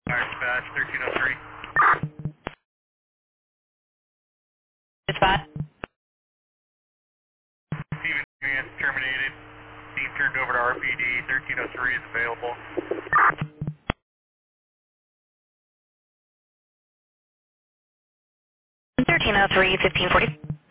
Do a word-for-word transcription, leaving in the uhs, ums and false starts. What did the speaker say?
Dispatch thirteen oh three. Dispatch. Steven is terminated. Team turned over to R P D. thirteen oh three is available. thirteen oh three, fifteen forty.